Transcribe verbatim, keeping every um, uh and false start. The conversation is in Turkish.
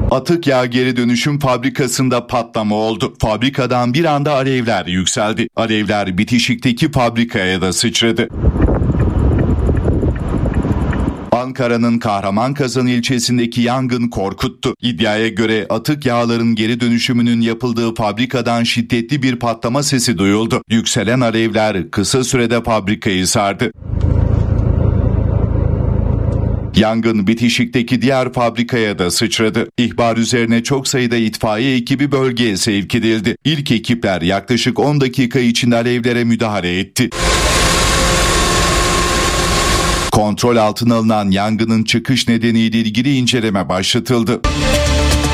Atık yağ geri dönüşüm fabrikasında patlama oldu. Fabrikadan bir anda alevler yükseldi. Alevler bitişikteki fabrikaya da sıçradı. Ankara'nın Kahramanmaraş ilçesindeki yangın korkuttu. İddiaya göre atık yağların geri dönüşümünün yapıldığı fabrikadan şiddetli bir patlama sesi duyuldu. Yükselen alevler kısa sürede fabrikayı sardı. Yangın bitişikteki diğer fabrikaya da sıçradı. İhbar üzerine çok sayıda itfaiye ekibi bölgeye sevk edildi. İlk ekipler yaklaşık on dakika içinde alevlere müdahale etti. Kontrol altına alınan yangının çıkış nedeniyle ilgili inceleme başlatıldı.